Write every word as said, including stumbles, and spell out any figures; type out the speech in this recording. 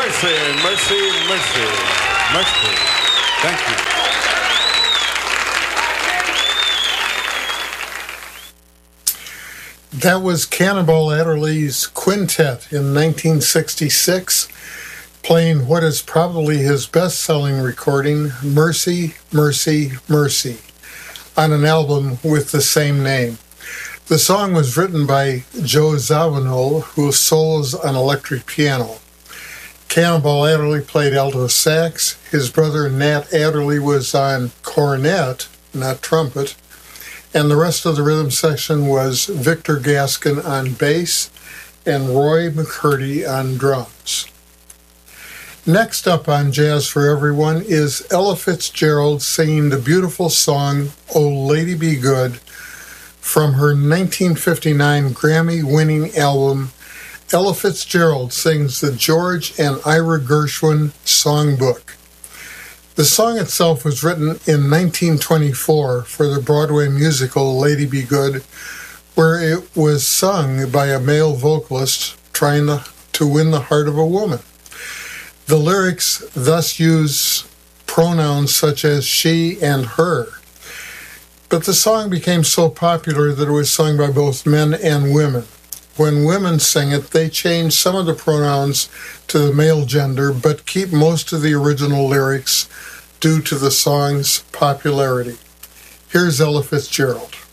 Mercy, mercy, mercy, mercy. Thank you. That was Cannonball Adderley's Quintet in nineteen sixty-six, playing what is probably his best-selling recording, Mercy, Mercy, Mercy, on an album with the same name. The song was written by Joe Zawinul, who solos on electric piano. Cannonball Adderley played alto sax. His brother Nat Adderley was on cornet, not trumpet. And the rest of the rhythm section was Victor Gaskin on bass and Roy McCurdy on drums. Next up on Jazz for Everyone is Ella Fitzgerald singing the beautiful song, Oh Lady Be Good, from her nineteen fifty-nine Grammy-winning album, Ella Fitzgerald Sings the George and Ira Gershwin Songbook. The song itself was written in nineteen twenty-four for the Broadway musical Lady Be Good, where it was sung by a male vocalist trying to, to win the heart of a woman. The lyrics thus use pronouns such as she and her. But the song became so popular that it was sung by both men and women. When women sing it, they change some of the pronouns to the male gender, but keep most of the original lyrics due to the song's popularity. Here's Ella Fitzgerald.